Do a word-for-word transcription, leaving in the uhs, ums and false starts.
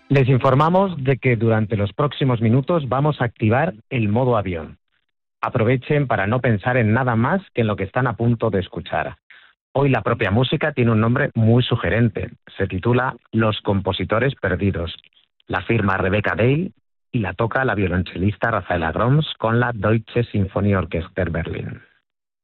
Les informamos de que durante los próximos minutos vamos a activar el modo avión. Aprovechen para no pensar en nada más que en lo que están a punto de escuchar. Hoy la propia música tiene un nombre muy sugerente. Se titula Los compositores perdidos. La firma Rebecca Dale y la toca la violonchelista Rafaela Groms con la Deutsche Sinfonieorchester Berlin.